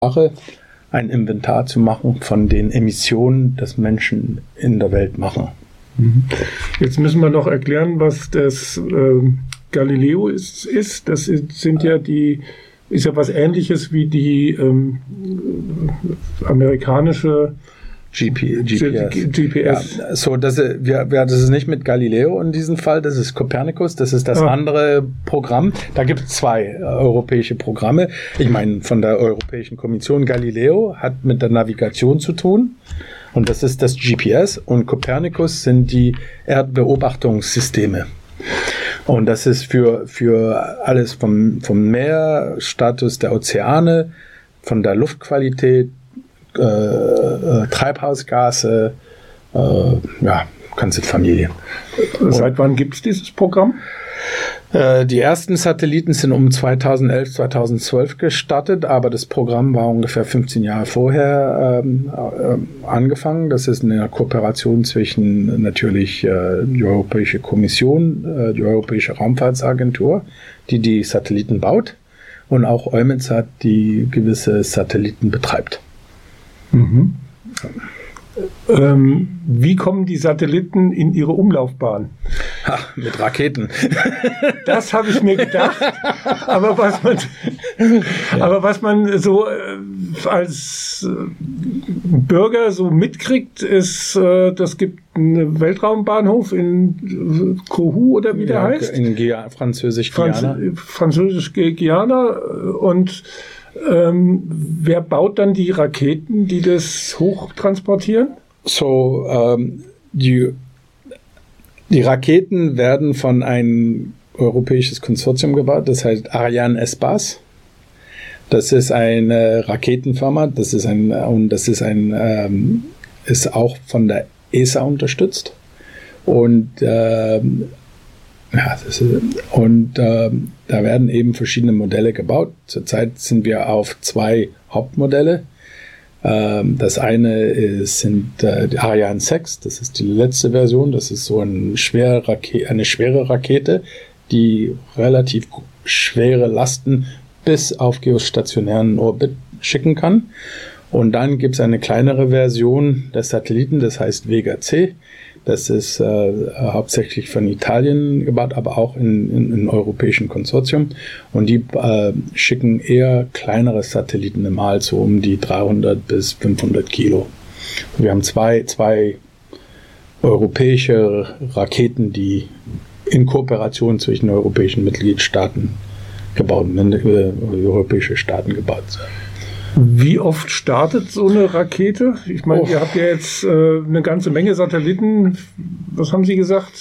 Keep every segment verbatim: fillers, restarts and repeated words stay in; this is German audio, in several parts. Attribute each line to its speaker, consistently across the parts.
Speaker 1: ein Inventar zu machen von den Emissionen, das Menschen in der Welt machen.
Speaker 2: Jetzt müssen wir noch erklären, was das äh, Galileo ist, ist. Das sind ja die, ist ja was Ähnliches wie die ähm, amerikanische
Speaker 1: G P, G P S.
Speaker 2: G P S.
Speaker 1: Ja, so, das, wir, wir, das ist nicht mit Galileo in diesem Fall, das ist Copernicus, das ist das ah. andere Programm. Da gibt es zwei äh, europäische Programme. Ich meine, von der Europäischen Kommission. Galileo hat mit der Navigation zu tun und das ist das G P S, und Copernicus sind die Erdbeobachtungssysteme. Und das ist für, für alles vom, vom Meer, Status der Ozeane, von der Luftqualität, Äh, äh, Treibhausgase, äh, ja, ganze Familie.
Speaker 2: Seit wann gibt es dieses Programm?
Speaker 1: Äh, die ersten Satelliten sind um zweitausendelf, zweitausendzwölf gestartet, aber das Programm war ungefähr fünfzehn Jahre vorher ähm, äh, angefangen. Das ist eine Kooperation zwischen natürlich äh, die Europäische Kommission, äh, die Europäische Raumfahrtsagentur, die die Satelliten baut, und auch EUMETSAT, die gewisse Satelliten betreibt.
Speaker 2: Mhm. Ähm, wie kommen die Satelliten in ihre Umlaufbahn?
Speaker 1: Ha, mit Raketen.
Speaker 2: Das habe ich mir gedacht. Aber was man, ja. aber was man so äh, als äh, Bürger so mitkriegt, ist, äh, das gibt einen Weltraumbahnhof in äh, Kourou oder wie der
Speaker 1: ja,
Speaker 2: heißt?
Speaker 1: In Gia- Französisch-Guyana.
Speaker 2: Franz- Französisch-Guyana. Und Ähm, wer baut dann die Raketen, die das hochtransportieren?
Speaker 1: So, ähm, die, die Raketen werden von einem europäisches Konsortium gebaut, das heißt Ariane Espace. Das ist eine Raketenfirma, das ist ein, und das ist ein, ähm, ist auch von der E S A unterstützt. Und ähm, Ja, das ist, und ähm, da werden eben verschiedene Modelle gebaut. Zurzeit sind wir auf zwei Hauptmodelle. Ähm, das eine ist, sind äh, die Ariane sechs, das ist die letzte Version. Das ist so ein schwere Rake- eine schwere Rakete, die relativ schwere Lasten bis auf geostationären Orbit schicken kann. Und dann gibt es eine kleinere Version des Satelliten, das heißt Vega C. Das ist äh, hauptsächlich von Italien gebaut, aber auch in, in, in europäischen Konsortium. Und die äh, schicken eher kleinere Satelliten im All, so um die dreihundert bis fünfhundert Kilo. Und wir haben zwei, zwei europäische Raketen, die in Kooperation zwischen europäischen Mitgliedstaaten gebaut, äh, europäische Staaten gebaut sind.
Speaker 2: Wie oft startet so eine Rakete? Ich meine, oh. ihr habt ja jetzt äh, eine ganze Menge Satelliten. Was haben Sie gesagt?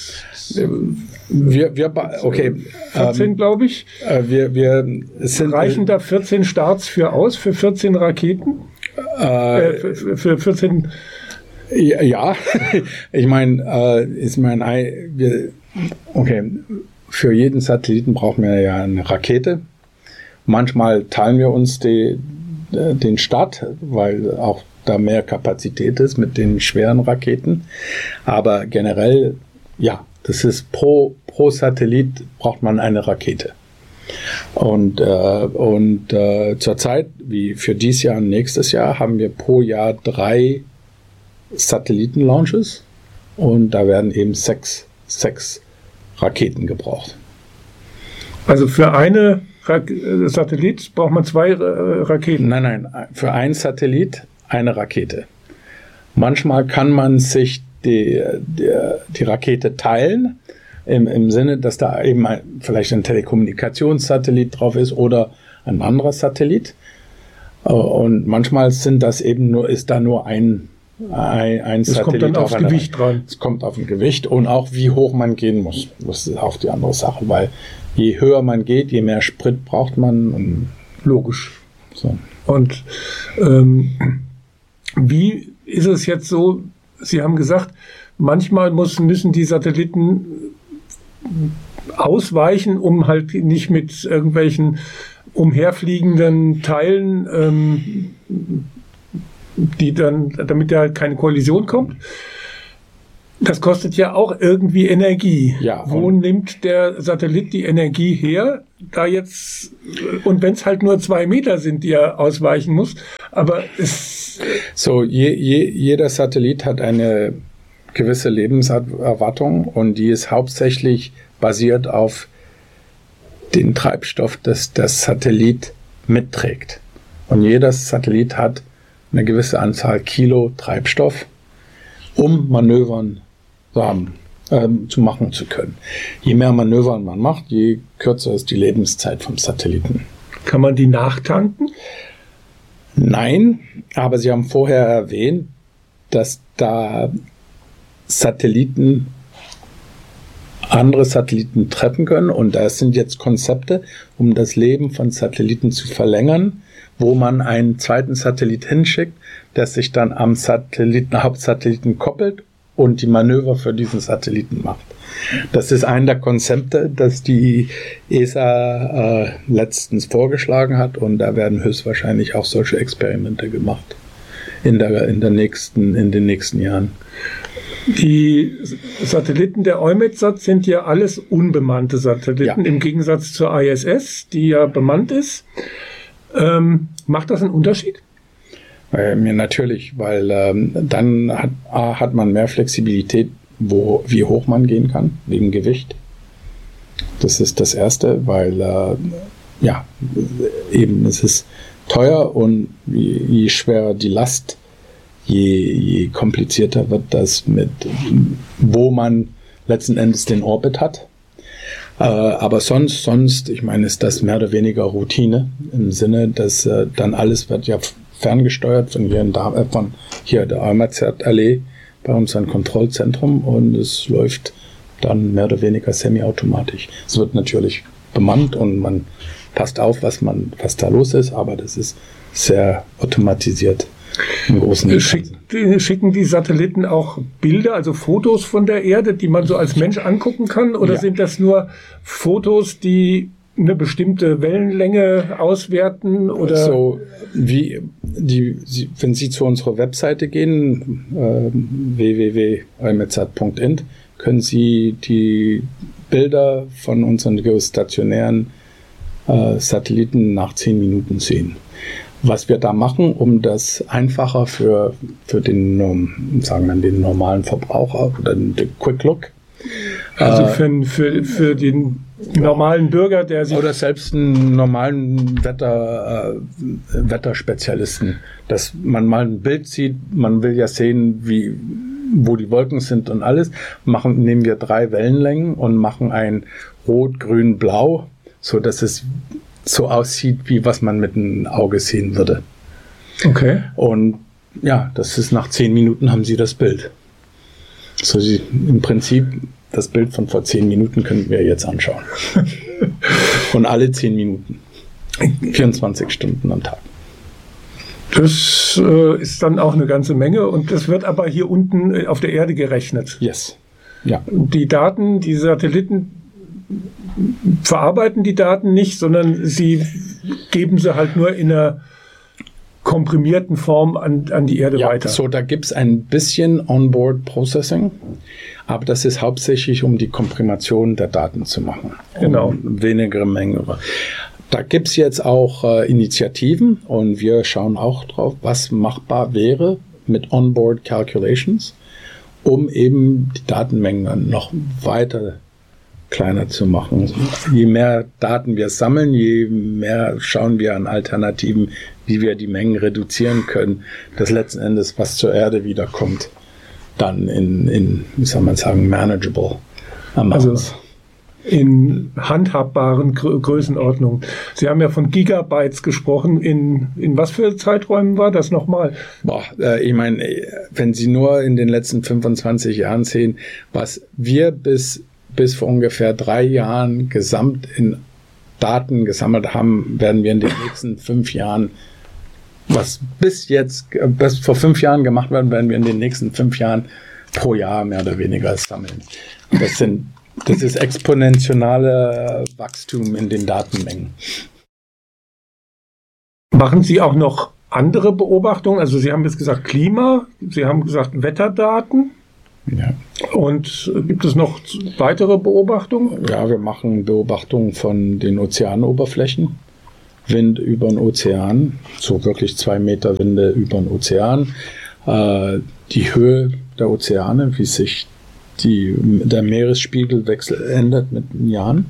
Speaker 1: Wir, wir, okay.
Speaker 2: vierzehn, ähm, glaube ich.
Speaker 1: Äh, wir, wir sind,
Speaker 2: Reichen da vierzehn Starts für aus, für vierzehn Raketen? Äh, äh, für, für vierzehn.
Speaker 1: Ja, ich meine, äh, ich mein, wir, okay, für jeden Satelliten brauchen wir ja eine Rakete. Manchmal teilen wir uns die den Start, weil auch da mehr Kapazität ist mit den schweren Raketen. Aber generell, ja, das ist pro, pro Satellit braucht man eine Rakete. Und, äh, und äh, zurzeit, wie für dieses Jahr und nächstes Jahr, haben wir pro Jahr drei Satelliten-Launches und da werden eben sechs, sechs Raketen gebraucht.
Speaker 2: Also für eine Satellit braucht man zwei Raketen?
Speaker 1: Nein, nein, für einen Satellit eine Rakete. Manchmal kann man sich die, die, die Rakete teilen, im, im Sinne, dass da eben ein, vielleicht ein Telekommunikationssatellit drauf ist oder ein anderer Satellit. Und manchmal sind das eben nur, ist da nur ein, ein, ein
Speaker 2: das
Speaker 1: Satellit.
Speaker 2: Kommt dann aufs
Speaker 1: auf
Speaker 2: Gewicht dran.
Speaker 1: Es kommt auf ein Gewicht und auch wie hoch man gehen muss. Das ist auch die andere Sache, weil je höher man geht, je mehr Sprit braucht man. Und
Speaker 2: logisch.
Speaker 1: So.
Speaker 2: Und ähm, wie ist es jetzt so, Sie haben gesagt, manchmal muss, müssen die Satelliten ausweichen, um halt nicht mit irgendwelchen umherfliegenden Teilen, ähm, die dann, damit da halt keine Kollision kommt. Das kostet ja auch irgendwie Energie.
Speaker 1: Ja,
Speaker 2: Wo nimmt der Satellit die Energie her? Da jetzt, und wenn es halt nur zwei Meter sind, die er ausweichen muss, aber es...
Speaker 1: So, je, je, jeder Satellit hat eine gewisse Lebenserwartung und die ist hauptsächlich basiert auf den Treibstoff, das der Satellit mitträgt. Und jeder Satellit hat eine gewisse Anzahl Kilo Treibstoff, um Manövern zu haben, ähm, zu machen zu können. Je mehr Manövern man macht, je kürzer ist die Lebenszeit vom Satelliten.
Speaker 2: Kann man die nachtanken?
Speaker 1: Nein, aber Sie haben vorher erwähnt, dass da Satelliten andere Satelliten treffen können und das sind jetzt Konzepte, um das Leben von Satelliten zu verlängern, wo man einen zweiten Satellit hinschickt, der sich dann am Satelliten, Hauptsatelliten koppelt und die Manöver für diesen Satelliten macht. Das ist ein der Konzepte, das die E S A äh, letztens vorgeschlagen hat und da werden höchstwahrscheinlich auch solche Experimente gemacht in der, in der nächsten, in den nächsten Jahren.
Speaker 2: Die Satelliten der EUMETSAT sind ja alles unbemannte Satelliten, ja. Im Gegensatz zur I S S, die ja bemannt ist. Ähm, macht das einen Unterschied?
Speaker 1: Äh, mir natürlich, weil ähm, dann hat, A, hat man mehr Flexibilität, wo, wie hoch man gehen kann, wegen Gewicht. Das ist das Erste, weil äh, ja, eben es ist teuer und je, je schwerer die Last, je, je komplizierter wird das mit, wo man letzten Endes den Orbit hat. Äh, aber sonst, sonst, ich meine, ist das mehr oder weniger Routine im Sinne, dass äh, dann alles wird ja ferngesteuert von hier, in da, äh, von hier der EUMETSAT-Allee bei uns ein Kontrollzentrum und es läuft dann mehr oder weniger semi-automatisch. Es wird natürlich bemannt und man passt auf, was man, was da los ist, aber das ist sehr automatisiert im großen
Speaker 2: Schick, Schicken die Satelliten auch Bilder, also Fotos von der Erde, die man so als Mensch angucken kann? Oder ja. Sind das nur Fotos, die eine bestimmte Wellenlänge auswerten? Oder?
Speaker 1: So, wie die, Sie, wenn Sie zu unserer Webseite gehen, äh, w w w punkt eumetsat punkt int, können Sie die Bilder von unseren geostationären äh, Satelliten nach zehn Minuten sehen. Was wir da machen, um das einfacher für, für den, sagen wir, den normalen Verbraucher oder den Quick Look.
Speaker 2: Also für, für, für den normalen Bürger, der sich...
Speaker 1: Oder selbst einen normalen Wetter, äh, Wetterspezialisten, dass man mal ein Bild sieht, man will ja sehen, wie, wo die Wolken sind und alles, machen, nehmen wir drei Wellenlängen und machen ein Rot, Grün, Blau, so dass es so aussieht, wie was man mit dem Auge sehen würde.
Speaker 2: Okay.
Speaker 1: Und ja, das ist nach zehn Minuten haben Sie das Bild. So Sie, im Prinzip das Bild von vor zehn Minuten könnten wir jetzt anschauen. Und alle zehn Minuten. vierundzwanzig Stunden am Tag.
Speaker 2: Das äh, ist dann auch eine ganze Menge und das wird aber hier unten auf der Erde gerechnet.
Speaker 1: Yes. Ja.
Speaker 2: Die Daten, die Satelliten verarbeiten die Daten nicht, sondern sie geben sie halt nur in einer komprimierten Form an, an die Erde
Speaker 1: ja,
Speaker 2: weiter.
Speaker 1: So, da gibt es ein bisschen Onboard Processing, aber das ist hauptsächlich, um die Komprimation der Daten zu machen.
Speaker 2: Genau.
Speaker 1: Um weniger Menge. Da gibt es jetzt auch äh, Initiativen und wir schauen auch drauf, was machbar wäre mit Onboard Calculations, um eben die Datenmengen dann noch weiter kleiner zu machen. Je mehr Daten wir sammeln, je mehr schauen wir an Alternativen, wie wir die Mengen reduzieren können, dass letzten Endes, was zur Erde wiederkommt, dann in, in wie soll man sagen, manageable amounts.
Speaker 2: Also in handhabbaren Grö- Größenordnungen. Sie haben ja von Gigabytes gesprochen. In, in was für Zeiträumen war das nochmal?
Speaker 1: Boah, äh, ich meine, wenn Sie nur in den letzten fünfundzwanzig Jahren sehen, was wir bis bis vor ungefähr drei Jahren gesamt in Daten gesammelt haben, werden wir in den nächsten fünf Jahren, was bis jetzt, bis vor fünf Jahren gemacht werden, werden wir in den nächsten fünf Jahren pro Jahr mehr oder weniger sammeln. Das sind, das ist exponentielle Wachstum in den Datenmengen.
Speaker 2: Machen Sie auch noch andere Beobachtungen? Also Sie haben jetzt gesagt Klima, Sie haben gesagt Wetterdaten.
Speaker 1: Ja.
Speaker 2: Und gibt es noch weitere Beobachtungen?
Speaker 1: Ja, wir machen Beobachtungen von den Ozeanoberflächen. Wind über den Ozean, so wirklich zwei Meter Winde über den Ozean. Äh, die Höhe der Ozeane, wie sich die, der Meeresspiegelwechsel ändert mit den Jahren.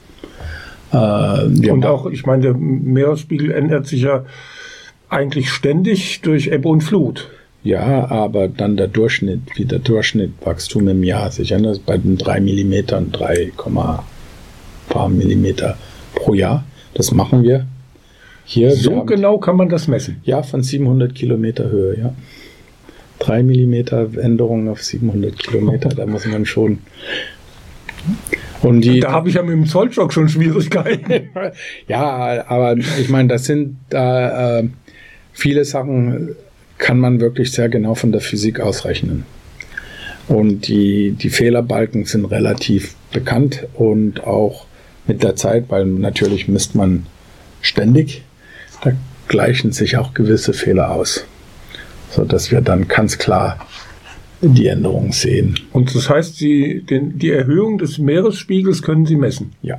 Speaker 1: Äh,
Speaker 2: und auch, ich meine, der Meeresspiegel ändert sich ja eigentlich ständig durch Ebbe und Flut.
Speaker 1: Ja, aber dann der Durchschnitt, wie der Durchschnittwachstum im Jahr sich ändert, bei den drei Millimeter und drei, paar Millimeter pro Jahr. Das machen wir hier.
Speaker 2: So
Speaker 1: wir haben,
Speaker 2: genau kann man das messen?
Speaker 1: Ja, von siebenhundert Kilometer Höhe, ja. drei Millimeter Änderung auf siebenhundert Kilometer, da muss man schon... Und die,
Speaker 2: da habe ich ja mit dem Zollstock schon Schwierigkeiten.
Speaker 1: Ja, aber ich meine, das sind da äh, viele Sachen, kann man wirklich sehr genau von der Physik ausrechnen. Und die, die Fehlerbalken sind relativ bekannt und auch mit der Zeit, weil natürlich misst man ständig, da gleichen sich auch gewisse Fehler aus, sodass wir dann ganz klar die Änderungen sehen.
Speaker 2: Und das heißt, Sie, den, die Erhöhung des Meeresspiegels können Sie messen?
Speaker 1: Ja.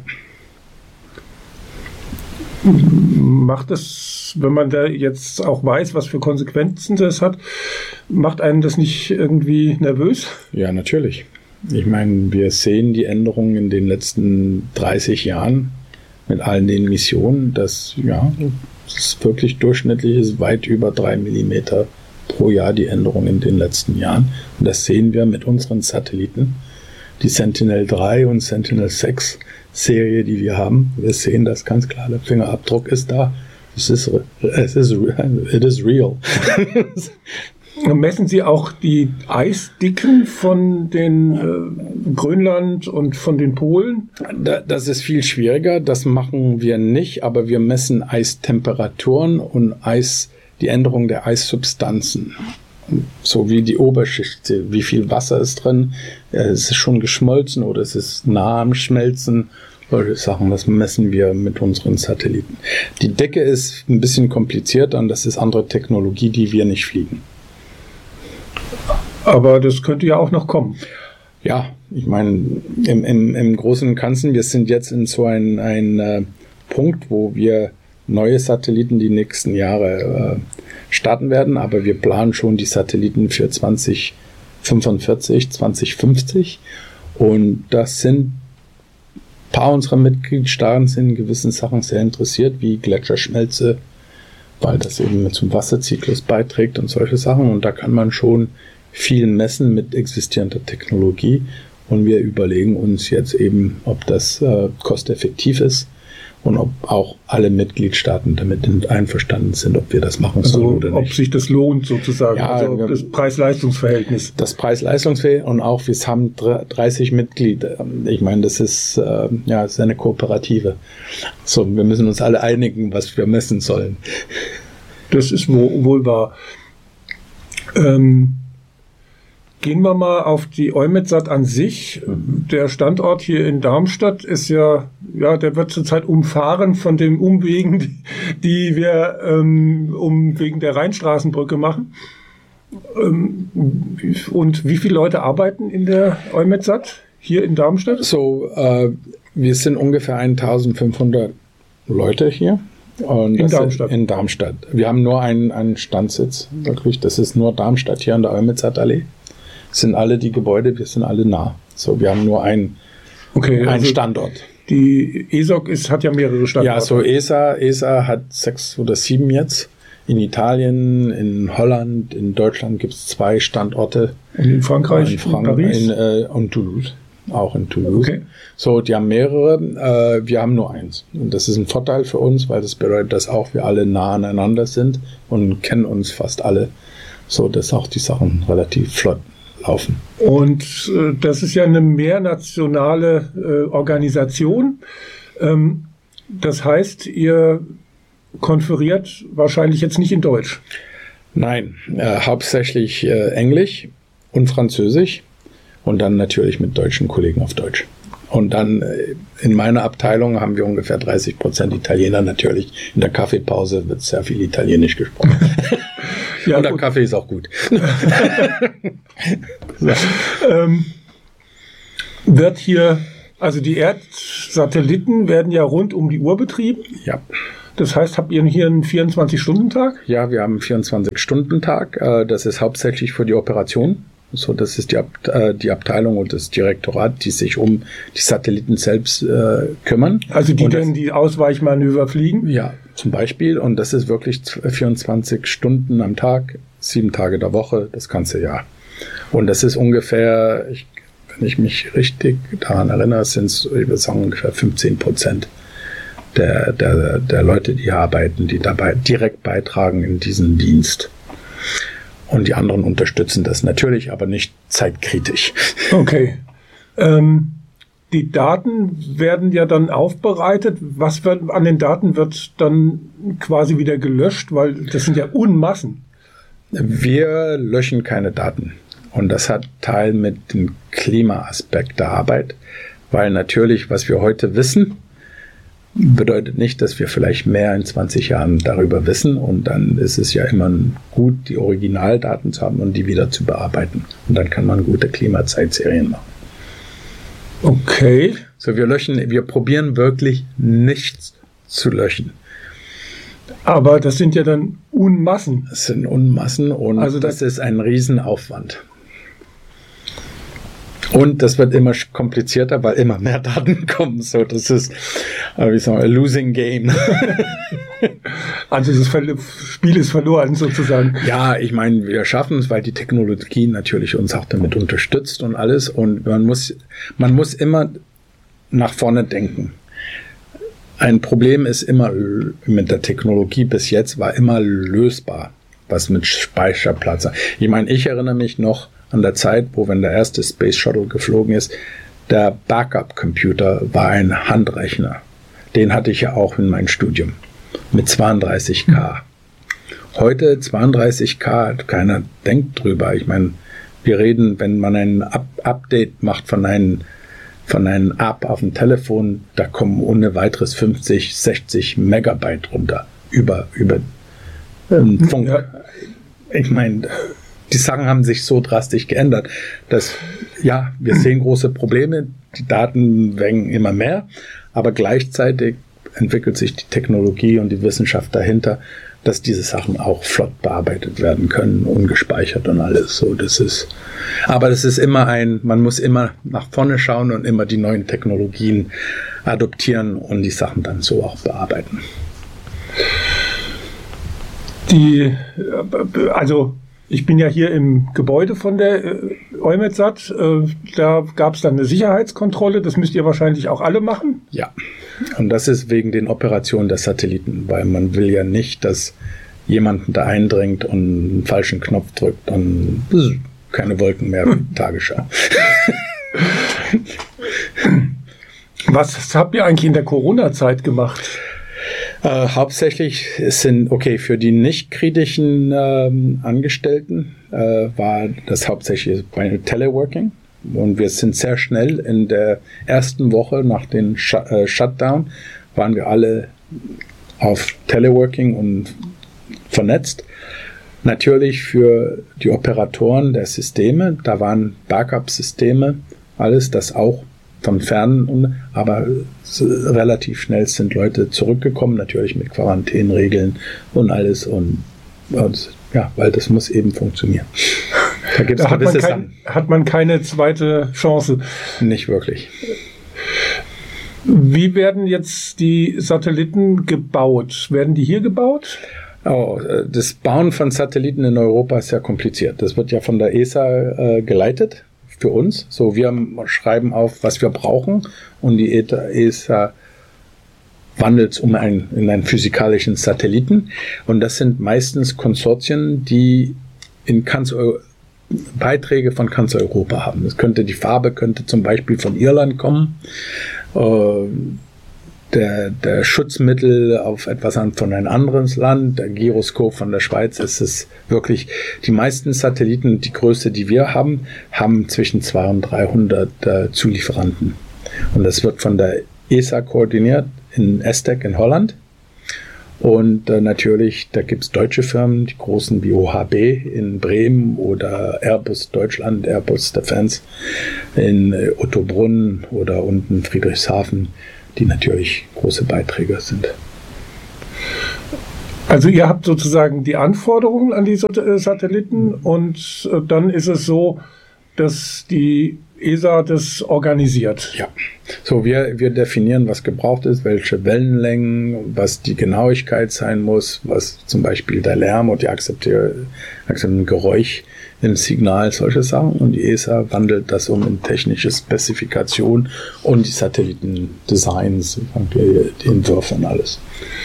Speaker 2: Macht das, wenn man da jetzt auch weiß, was für Konsequenzen das hat, macht einen das nicht irgendwie nervös?
Speaker 1: Ja, natürlich. Ich meine, wir sehen die Änderungen in den letzten dreißig Jahren mit allen den Missionen, dass ja, es ist wirklich durchschnittlich ist weit über drei Millimeter pro Jahr die Änderung in den letzten Jahren. Und das sehen wir mit unseren Satelliten. Die Sentinel drei und Sentinel sechs Serie, die wir haben. Wir sehen das ganz klar. Der Fingerabdruck ist da. Es ist, es ist, it is real.
Speaker 2: Messen Sie auch die Eisdicken von den äh, Grönland und von den Polen?
Speaker 1: Das ist viel schwieriger. Das machen wir nicht, aber wir messen Eistemperaturen und Eis, die Änderung der Eissubstanzen. So wie die Oberschicht, wie viel Wasser ist drin, es ist schon geschmolzen oder es ist nah am Schmelzen, solche Sachen, das messen wir mit unseren Satelliten. Die Decke ist ein bisschen komplizierter und das ist andere Technologie, die wir nicht fliegen.
Speaker 2: Aber das könnte ja auch noch kommen.
Speaker 1: Ja, ich meine, im, im, im Großen und Ganzen, wir sind jetzt in so ein, ein äh, Punkt, wo wir neue Satelliten die nächsten Jahre äh, starten werden, aber wir planen schon die Satelliten für zwanzig fünfundvierzig, zwanzig fünfzig und das sind ein paar unserer Mitgliedstaaten sind in gewissen Sachen sehr interessiert, wie Gletscherschmelze, weil das eben zum Wasserzyklus beiträgt und solche Sachen und da kann man schon viel messen mit existierender Technologie und wir überlegen uns jetzt eben, ob das äh, kosteffektiv ist und ob auch alle Mitgliedstaaten damit einverstanden sind, ob wir das machen sollen
Speaker 2: also,
Speaker 1: oder nicht.
Speaker 2: Ob sich das lohnt sozusagen,
Speaker 1: ja,
Speaker 2: also das Preis-Leistungs-Verhältnis.
Speaker 1: Das Preis-Leistungs-Verhältnis und auch, wir haben dreißig Mitglieder. Ich meine, das ist, äh, ja, das ist eine Kooperative. So, wir müssen uns alle einigen, was wir messen sollen.
Speaker 2: Das ist wohl wahr. Ähm, Gehen wir mal auf die EUMETSAT an sich. Der Standort hier in Darmstadt ist ja, ja, der wird zurzeit umfahren von den Umwegen, die, die wir ähm, um wegen der Rheinstraßenbrücke machen. Ähm, und wie viele Leute arbeiten in der EUMETSAT hier in Darmstadt?
Speaker 1: So, äh, wir sind ungefähr eintausendfünfhundert Leute hier. Und
Speaker 2: in Darmstadt?
Speaker 1: In Darmstadt. Wir haben nur einen, einen Standsitz, wirklich. Das ist nur Darmstadt hier an der EUMETSAT-Allee. Sind alle die Gebäude, wir sind alle nah. So, wir haben nur einen,
Speaker 2: okay,
Speaker 1: einen
Speaker 2: also
Speaker 1: Standort.
Speaker 2: Die E S O C ist, hat ja mehrere Standorte.
Speaker 1: Ja, so E S A, E S A hat sechs oder sieben jetzt. In Italien, in Holland, in Deutschland gibt es zwei Standorte.
Speaker 2: Und in Frankreich,
Speaker 1: in, Frank
Speaker 2: in Paris?
Speaker 1: In, äh, und Toulouse. Auch in Toulouse.
Speaker 2: Okay.
Speaker 1: So, die haben mehrere, äh, wir haben nur eins. Und das ist ein Vorteil für uns, weil das bedeutet, dass auch wir alle nah aneinander sind und kennen uns fast alle. So, dass auch die Sachen relativ flott laufen.
Speaker 2: Und äh, das ist ja eine mehrnationale äh, Organisation. Ähm, das heißt, ihr konferiert wahrscheinlich jetzt nicht in Deutsch.
Speaker 1: Nein, äh, hauptsächlich äh, Englisch und Französisch und dann natürlich mit deutschen Kollegen auf Deutsch. Und dann äh, in meiner Abteilung haben wir ungefähr dreißig Prozent Italiener natürlich. In der Kaffeepause wird sehr viel Italienisch gesprochen.
Speaker 2: Ja,
Speaker 1: und der
Speaker 2: gut.
Speaker 1: Kaffee ist auch gut.
Speaker 2: So. Ähm, wird hier, also die Erdsatelliten werden ja rund um die Uhr betrieben.
Speaker 1: Ja.
Speaker 2: Das heißt, habt ihr hier einen vierundzwanzig-Stunden-Tag?
Speaker 1: Ja, wir haben einen vierundzwanzig-Stunden-Tag. Äh, das ist hauptsächlich für die Operation. So, das ist die, Ab äh, die Abteilung und das Direktorat, die sich um die Satelliten selbst äh, kümmern.
Speaker 2: Also die
Speaker 1: und
Speaker 2: dann
Speaker 1: das,
Speaker 2: die Ausweichmanöver fliegen?
Speaker 1: Ja, zum Beispiel. Und das ist wirklich vierundzwanzig Stunden am Tag, sieben Tage der Woche, das ganze Jahr. Und das ist ungefähr, ich, wenn ich mich richtig daran erinnere, sind es, ich würde sagen, ungefähr fünfzehn Prozent der, der, der Leute, die hier arbeiten, die dabei direkt beitragen in diesen Dienst. Und die anderen unterstützen das natürlich, aber nicht zeitkritisch.
Speaker 2: Okay. Ähm, die Daten werden ja dann aufbereitet. Was wird an den Daten wird dann quasi wieder gelöscht, weil das sind ja Unmassen.
Speaker 1: Wir löschen keine Daten. Und das hat Teil mit dem Klimaaspekt der Arbeit, weil natürlich, was wir heute wissen, bedeutet nicht, dass wir vielleicht mehr in zwanzig Jahren darüber wissen, und dann ist es ja immer gut, die Originaldaten zu haben und die wieder zu bearbeiten. Und dann kann man gute Klimazeitserien machen.
Speaker 2: Okay.
Speaker 1: So, wir löschen, wir probieren wirklich nichts zu löschen.
Speaker 2: Aber das sind ja dann Unmassen.
Speaker 1: Das sind Unmassen und
Speaker 2: Also das,
Speaker 1: das ist ein Riesenaufwand. Und das wird immer komplizierter, weil immer mehr Daten kommen. So, das ist, wie sagen wir, a losing game.
Speaker 2: Also das Spiel ist verloren sozusagen.
Speaker 1: Ja, ich meine, wir schaffen es, weil die Technologie natürlich uns auch damit unterstützt und alles. Und man muss, man muss immer nach vorne denken. Ein Problem ist immer mit der Technologie bis jetzt war immer lösbar, was mit Speicherplatz. Ich meine, ich erinnere mich noch an der Zeit, wo, wenn der erste Space Shuttle geflogen ist, der Backup-Computer war ein Handrechner. Den hatte ich ja auch in meinem Studium mit zweiunddreißig K. Heute zweiunddreißig K, keiner denkt drüber. Ich meine, wir reden, wenn man ein Up Update macht von einem von einem App auf dem Telefon, da kommen ohne weiteres fünfzig, sechzig Megabyte runter über über ähm, Funk. Ja. Ich meine, die Sachen haben sich so drastisch geändert, dass, ja, wir sehen große Probleme, die Daten werden immer mehr, aber gleichzeitig entwickelt sich die Technologie und die Wissenschaft dahinter, dass diese Sachen auch flott bearbeitet werden können, ungespeichert und alles. So, das ist, aber das ist immer ein, man muss immer nach vorne schauen und immer die neuen Technologien adoptieren und die Sachen dann so auch bearbeiten.
Speaker 2: Die, also ich bin ja hier im Gebäude von der äh, EUMETSAT. Äh, da gab es dann eine Sicherheitskontrolle. Das müsst ihr wahrscheinlich auch alle machen.
Speaker 1: Ja, und das ist wegen den Operationen der Satelliten, weil man will ja nicht, dass jemand da eindringt und einen falschen Knopf drückt und keine Wolken mehr für die Tagesschau.
Speaker 2: Was habt ihr eigentlich in der Corona-Zeit gemacht?
Speaker 1: Äh, hauptsächlich sind, okay, für die nicht kritischen ähm, Angestellten äh, war das hauptsächlich bei Teleworking. Und wir sind sehr schnell in der ersten Woche nach dem Sh äh, Shutdown waren wir alle auf Teleworking und vernetzt. Natürlich für die Operatoren der Systeme, da waren Backup-Systeme, alles das auch von Fernen, aber relativ schnell sind Leute zurückgekommen, natürlich mit Quarantänregeln und alles, und, und ja, weil das muss eben funktionieren. Da gibt's
Speaker 2: da hat, man kein,
Speaker 1: Sachen.
Speaker 2: hat man keine zweite Chance.
Speaker 1: Nicht wirklich.
Speaker 2: Wie werden jetzt die Satelliten gebaut? Werden die hier gebaut?
Speaker 1: Oh, das Bauen von Satelliten in Europa ist sehr kompliziert. Das wird ja von der E S A äh, geleitet. Für uns. So, wir schreiben auf, was wir brauchen, und die E S A wandelt es um ein, in einen physikalischen Satelliten. Und das sind meistens Konsortien, die in ganz Beiträge von ganz Europa haben. Das könnte, die Farbe könnte zum Beispiel von Irland kommen. Äh, Der, der Schutzmittel auf etwas an, von einem anderen Land, der Gyroskop von der Schweiz, ist es wirklich, die meisten Satelliten, die Größe, die wir haben, haben zwischen zweihundert und dreihundert äh, Zulieferanten. Und das wird von der E S A koordiniert in ESTEC in Holland. Und äh, natürlich, da gibt es deutsche Firmen, die großen wie O H B in Bremen oder Airbus Deutschland, Airbus Defense in äh, Ottobrunn oder unten Friedrichshafen, die natürlich große Beiträger sind.
Speaker 2: Also ihr habt sozusagen die Anforderungen an die Satelliten und äh, dann ist es so, dass die E S A das organisiert.
Speaker 1: Ja, so wir, wir definieren, was gebraucht ist, welche Wellenlängen, was die Genauigkeit sein muss, was zum Beispiel der Lärm und die akzeptierte Geräusch im Signal, solche Sachen. Und die E S A wandelt das um in technische Spezifikation und die Satellitendesigns, die, die Entwürfe und alles.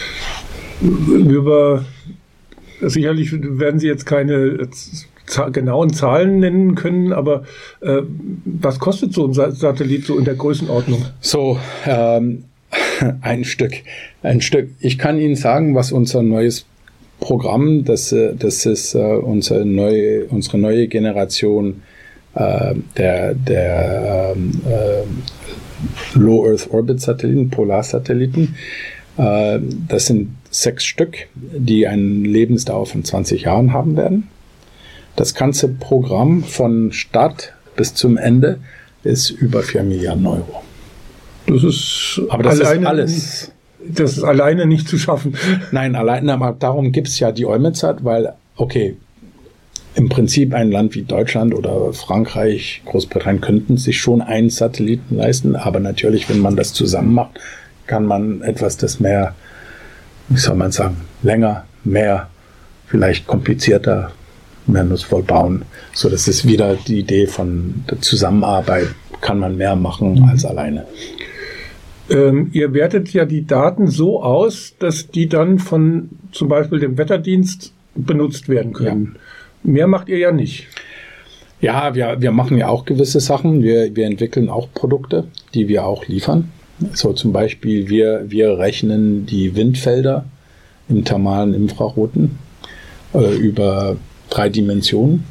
Speaker 2: Über sicherlich werden Sie jetzt keine z- genauen Zahlen nennen können, aber äh, was kostet so ein Sa- Satellit so in der Größenordnung?
Speaker 1: So, ähm, ein Stück, ein Stück. Ich kann Ihnen sagen, was unser neues Programm, das, das ist äh, unsere neue, unsere neue Generation äh, der, der ähm, äh, Low Earth Orbit Satelliten, Polarsatelliten. Äh, das sind sechs Stück, die eine Lebensdauer von zwanzig Jahren haben werden. Das ganze Programm von Start bis zum Ende ist über vier Milliarden Euro.
Speaker 2: Das ist
Speaker 1: aber das
Speaker 2: alleine,
Speaker 1: ist alles.
Speaker 2: Das ist alleine nicht zu schaffen.
Speaker 1: Nein, alleine, aber darum gibt es ja die EUMETSAT, weil, okay, im Prinzip ein Land wie Deutschland oder Frankreich, Großbritannien könnten sich schon einen Satelliten leisten, aber natürlich, wenn man das zusammen macht, kann man etwas, das mehr, wie soll man sagen, länger, mehr, vielleicht komplizierter, mehr nutzvoll bauen. So, das ist wieder die Idee von der Zusammenarbeit. Kann man mehr machen als alleine.
Speaker 2: Ähm, ihr wertet ja die Daten so aus, dass die dann von zum Beispiel dem Wetterdienst benutzt werden können. Ja. Mehr macht ihr ja nicht.
Speaker 1: Ja, wir, wir machen ja auch gewisse Sachen. Wir, wir entwickeln auch Produkte, die wir auch liefern. So zum Beispiel, wir, wir rechnen die Windfelder im thermalen Infraroten äh, über drei Dimensionen.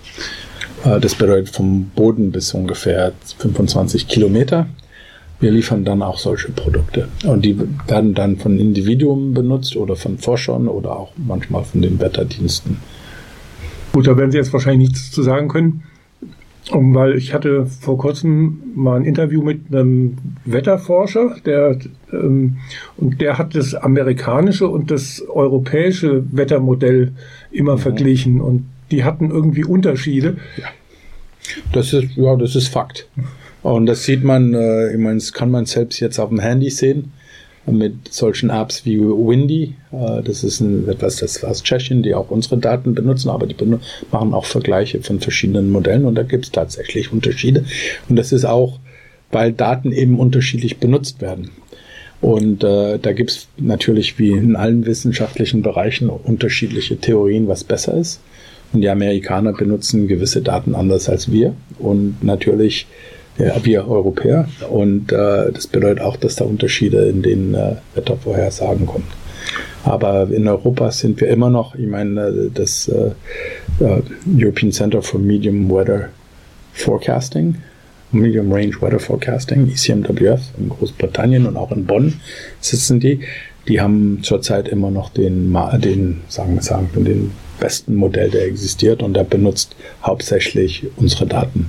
Speaker 1: Äh, das bedeutet vom Boden bis ungefähr fünfundzwanzig Kilometer. Wir liefern dann auch solche Produkte. Und die werden dann von Individuen benutzt oder von Forschern oder auch manchmal von den Wetterdiensten.
Speaker 2: Gut, da werden Sie jetzt wahrscheinlich nichts zu sagen können. Um, weil ich hatte vor kurzem mal ein Interview mit einem Wetterforscher, der ähm, und der hat das amerikanische und das europäische Wettermodell immer mhm. verglichen und die hatten irgendwie Unterschiede.
Speaker 1: Ja. Das ist ja, das ist Fakt. Und das sieht man, äh, ich meine, das kann man selbst jetzt auf dem Handy sehen mit solchen Apps wie Windy. Äh, das ist ein, etwas, das aus Tschechien, die auch unsere Daten benutzen, aber die benu- machen auch Vergleiche von verschiedenen Modellen und da gibt es tatsächlich Unterschiede. Und das ist auch, weil Daten eben unterschiedlich benutzt werden. Und äh, da gibt es natürlich wie in allen wissenschaftlichen Bereichen unterschiedliche Theorien, was besser ist. Und die Amerikaner benutzen gewisse Daten anders als wir und natürlich ja, wir Europäer. Und äh, das bedeutet auch, dass da Unterschiede in den äh, Wettervorhersagen kommen. Aber in Europa sind wir immer noch, ich meine, das äh, uh, European Center for Medium Weather Forecasting, Medium Range Weather Forecasting, E C M W F in Großbritannien und auch in Bonn sitzen die. Die haben zurzeit immer noch den, den sagen wir sagen, den besten Modell, der existiert und der benutzt hauptsächlich unsere Daten.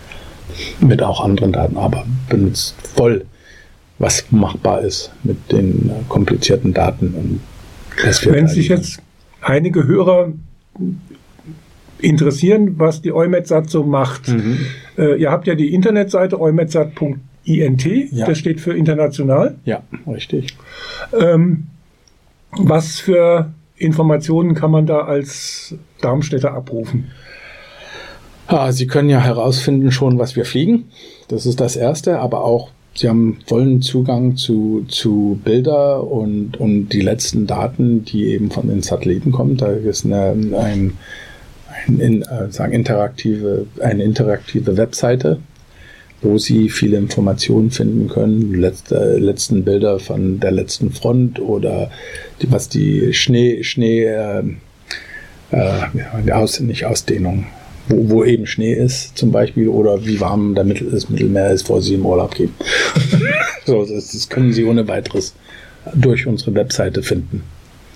Speaker 1: Mit auch anderen Daten, aber benutzt voll, was machbar ist mit den äh, komplizierten Daten. Und das wird
Speaker 2: Wenn sich jetzt einige Hörer interessieren, was die EUMETSAT so macht. Mhm. Äh, ihr habt ja die Internetseite eumetsat punkt int, ja. Das steht für international.
Speaker 1: Ja, richtig.
Speaker 2: Ähm, was für Informationen kann man da als Darmstädter abrufen?
Speaker 1: Ah, Sie können ja herausfinden schon, was wir fliegen. Das ist das Erste, aber auch Sie haben vollen Zugang zu, zu Bilder und, und die letzten Daten, die eben von den Satelliten kommen. Da ist eine, ein, ein in, äh, sagen interaktive, eine interaktive Webseite, wo Sie viele Informationen finden können. Letzte, letzten Bilder von der letzten Front oder die, was die Schnee, Schnee, äh, äh, aus, nicht Ausdehnung. Wo, wo eben Schnee ist zum Beispiel oder wie warm der Mittel, das Mittelmeer ist, bevor Sie im Urlaub gehen. so, das, das können Sie ohne weiteres durch unsere Webseite finden.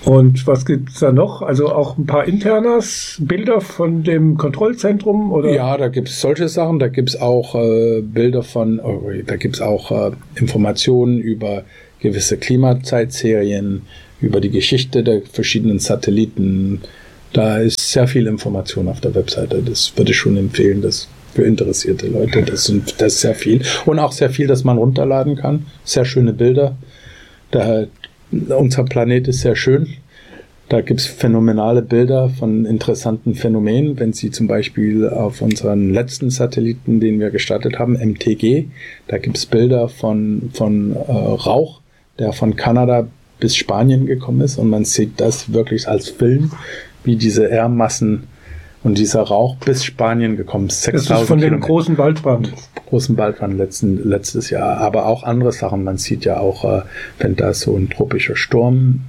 Speaker 2: Und was gibt es da noch? Also auch ein paar Internas, Bilder von dem Kontrollzentrum? Oder?
Speaker 1: Ja, da gibt es solche Sachen. Da gibt es auch äh, Bilder von, oh, da gibt es auch äh, Informationen über gewisse Klimazeitserien, über die Geschichte der verschiedenen Satelliten. Da ist sehr viel Information auf der Webseite. Das würde ich schon empfehlen, das für interessierte Leute. Das, sind, das ist sehr viel. Und auch sehr viel, das man runterladen kann. Sehr schöne Bilder. Da, unser Planet ist sehr schön. Da gibt es phänomenale Bilder von interessanten Phänomenen. Wenn Sie zum Beispiel auf unseren letzten Satelliten, den wir gestartet haben, M T G, da gibt es Bilder von, von äh, Rauch, der von Kanada bis Spanien gekommen ist. Und man sieht das wirklich als Film, wie diese Erdmassen und dieser Rauch bis Spanien gekommen ist.
Speaker 2: Das ist von dem großen Waldbrand.
Speaker 1: Großen Waldbrand letzten, letztes Jahr. Aber auch andere Sachen. Man sieht ja auch, äh, wenn da so ein tropischer Sturm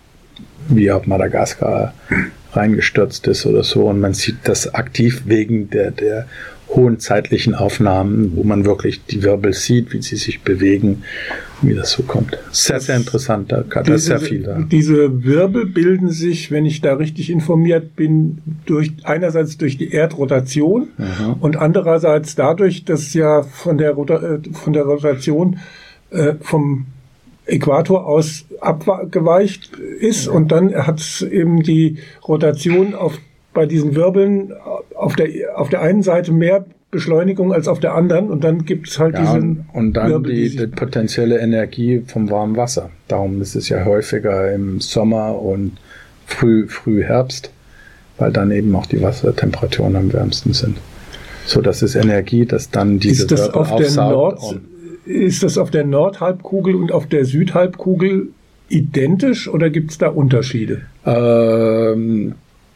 Speaker 1: wie auf Madagaskar reingestürzt ist oder so. Und man sieht das aktiv wegen der, der hohen zeitlichen Aufnahmen, wo man wirklich die Wirbel sieht, wie sie sich bewegen, wie das so kommt. Sehr, sehr interessant. Da ist
Speaker 2: diese,
Speaker 1: sehr viel da.
Speaker 2: Diese Wirbel bilden sich, wenn ich da richtig informiert bin, durch einerseits durch die Erdrotation mhm. und andererseits dadurch, dass ja von der, Rota- von der Rotation äh, vom Äquator aus abgeweicht ist ja. Und dann hat eben die Rotation auf, bei diesen Wirbeln auf der, auf der einen Seite mehr Beschleunigung als auf der anderen und dann gibt es halt
Speaker 1: ja,
Speaker 2: diesen
Speaker 1: und dann
Speaker 2: Wirbel,
Speaker 1: die,
Speaker 2: die,
Speaker 1: die potenzielle Energie vom warmen Wasser. Darum ist es ja häufiger im Sommer und früh, früh Herbst, weil dann eben auch die Wassertemperaturen am wärmsten sind. So, das ist Energie, dass dann diese
Speaker 2: ist das
Speaker 1: Wirbel
Speaker 2: auf der Nord
Speaker 1: und
Speaker 2: Ist das auf der Nordhalbkugel und auf der Südhalbkugel identisch oder gibt es da Unterschiede?
Speaker 1: Ähm,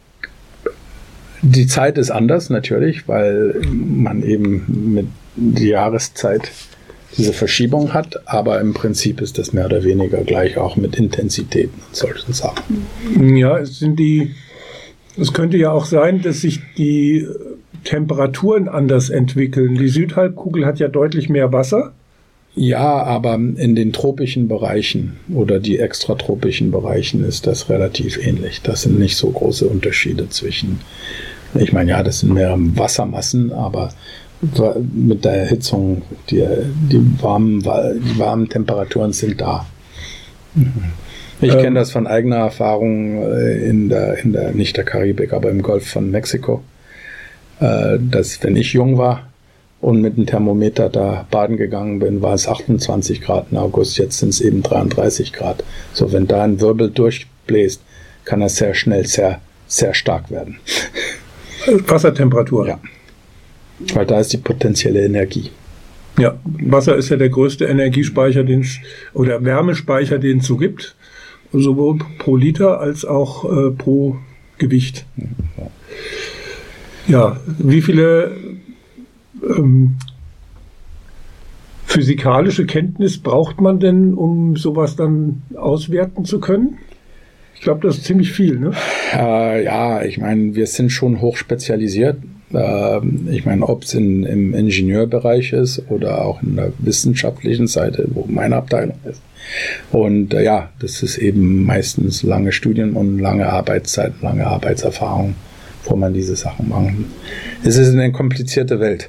Speaker 1: die Zeit ist anders natürlich, weil man eben mit der Jahreszeit diese Verschiebung hat, aber im Prinzip ist das mehr oder weniger gleich auch mit Intensitäten und solchen Sachen.
Speaker 2: Ja, es sind die, es könnte ja auch sein, dass sich die Temperaturen anders entwickeln. Die Südhalbkugel hat ja deutlich mehr Wasser.
Speaker 1: Ja, aber in den tropischen Bereichen oder die extratropischen Bereichen ist das relativ ähnlich. Das sind nicht so große Unterschiede zwischen, ich meine, ja, das sind mehr Wassermassen, aber mit der Erhitzung, die, die, warmen, die warmen Temperaturen sind da. Ich ähm, kenne das von eigener Erfahrung in der, in der, nicht der Karibik, aber im Golf von Mexiko, dass wenn ich jung war, und mit dem Thermometer da baden gegangen bin, war es achtundzwanzig Grad im August, jetzt sind es eben dreiunddreißig Grad. So, wenn da ein Wirbel durchbläst, kann er sehr schnell sehr, sehr stark werden.
Speaker 2: Wassertemperatur?
Speaker 1: Ja. Weil da ist die potenzielle Energie.
Speaker 2: Ja, Wasser ist ja der größte Energiespeicher, den es, oder Wärmespeicher, den es so gibt, sowohl pro Liter als auch äh, pro Gewicht. Ja. Ja, wie viele Ähm, physikalische Kenntnis braucht man denn, um sowas dann auswerten zu können? Ich glaube, das ist ziemlich viel, ne?
Speaker 1: Äh, ja, ich meine, wir sind schon hoch spezialisiert. Äh, ich meine, ob es im Ingenieurbereich ist oder auch in der wissenschaftlichen Seite, wo meine Abteilung ist. Und äh, ja, das ist eben meistens lange Studien und lange Arbeitszeit, lange Arbeitserfahrung, wo man diese Sachen machen. Es ist eine komplizierte Welt.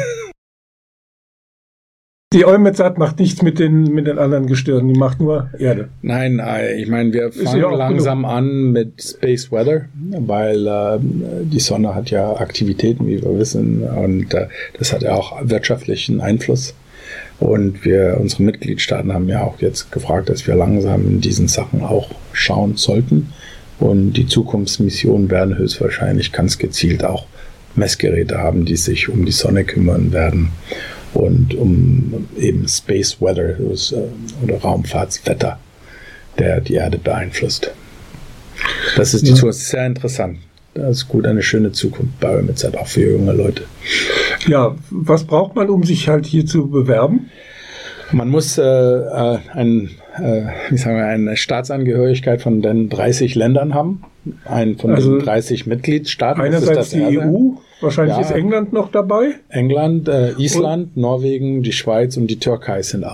Speaker 2: Die EUMETSAT macht nichts mit den, mit den anderen Gestirnen, die macht nur Erde.
Speaker 1: Nein, ich meine, wir fangen ja langsam genug. an mit Space Weather, weil äh, die Sonne hat ja Aktivitäten, wie wir wissen, und äh, das hat ja auch wirtschaftlichen Einfluss. Und wir, unsere Mitgliedstaaten haben ja auch jetzt gefragt, dass wir langsam in diesen Sachen auch schauen sollten. Und die Zukunftsmissionen werden höchstwahrscheinlich ganz gezielt auch Messgeräte haben, die sich um die Sonne kümmern werden und um eben Space Weather oder Raumfahrtswetter, der die Erde beeinflusst. Das ist die ja. sehr interessant. Das ist gut, eine schöne Zukunft bei EUMETSAT, auch für junge Leute.
Speaker 2: Ja, was braucht man, um sich halt hier zu bewerben?
Speaker 1: Man muss äh, äh, ein, äh, wie sagen wir, eine Staatsangehörigkeit von den dreißig Ländern haben, ein von also den dreißig Mitgliedstaaten.
Speaker 2: Einerseits die E U, wahrscheinlich ja, ist England noch dabei.
Speaker 1: England, äh, Island, und Norwegen, die Schweiz und die Türkei sind auch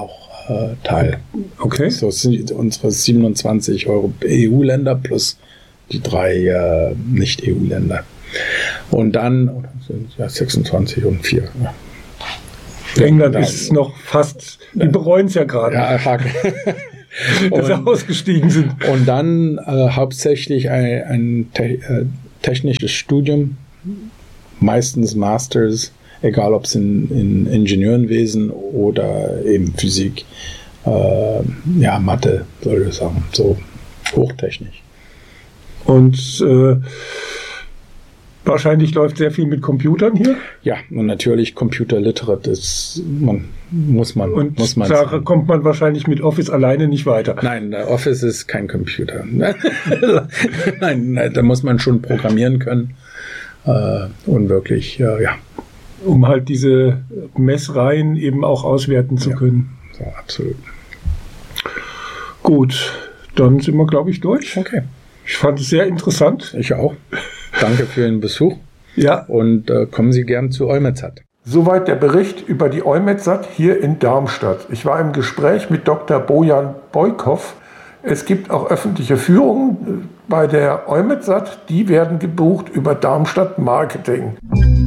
Speaker 1: äh, Teil.
Speaker 2: Okay.
Speaker 1: So sind unsere siebenundzwanzig Euro E U-Länder plus die drei äh, Nicht-E U-Länder. Und dann sind ja sechsundzwanzig und vier. Ja.
Speaker 2: England
Speaker 1: da,
Speaker 2: ist noch fast, die bereuen es ja gerade,
Speaker 1: ja,
Speaker 2: dass sie ausgestiegen sind.
Speaker 1: Und dann äh, hauptsächlich ein, ein te äh, technisches Studium, meistens Masters, egal ob es in, in Ingenieurenwesen oder eben Physik, äh, ja, Mathe, soll ich sagen, so hochtechnisch.
Speaker 2: Und äh, wahrscheinlich läuft sehr viel mit Computern hier.
Speaker 1: Ja, und natürlich Computer Literate ist, man, muss man,
Speaker 2: und
Speaker 1: muss man
Speaker 2: da
Speaker 1: sagen.
Speaker 2: kommt man wahrscheinlich mit Office alleine nicht weiter.
Speaker 1: Nein, der Office ist kein Computer. Nein, da muss man schon programmieren können äh, und wirklich, äh, ja.
Speaker 2: Um halt diese Messreihen eben auch auswerten zu
Speaker 1: ja,
Speaker 2: können.
Speaker 1: So, absolut.
Speaker 2: Gut, dann sind wir, glaube ich, durch.
Speaker 1: Okay.
Speaker 2: Ich fand es sehr interessant.
Speaker 1: Ich auch. Danke für den Besuch.
Speaker 2: Ja.
Speaker 1: Und äh, kommen Sie gern zu EUMETSAT.
Speaker 2: Soweit der Bericht über die EUMETSAT hier in Darmstadt. Ich war im Gespräch mit Doktor Bojan Bojkov. Es gibt auch öffentliche Führungen bei der EUMETSAT. Die werden gebucht über Darmstadt Marketing.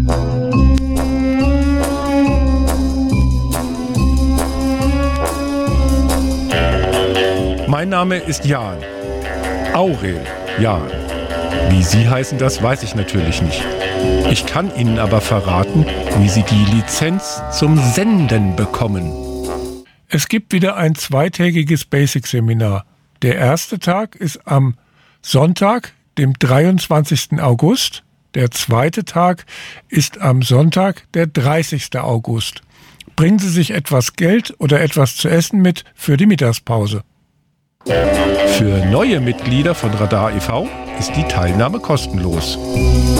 Speaker 3: Mein Name ist Jan. Aurel Jan. Wie Sie heißen, das weiß ich natürlich nicht. Ich kann Ihnen aber verraten, wie Sie die Lizenz zum Senden bekommen. Es gibt wieder ein zweitägiges Basic-Seminar. Der erste Tag ist am Sonntag, dem dreiundzwanzigsten August. Der zweite Tag ist am Sonntag, der dreißigsten August. Bringen Sie sich etwas Geld oder etwas zu essen mit für die Mittagspause. Für neue Mitglieder von Radar e V ist die Teilnahme kostenlos.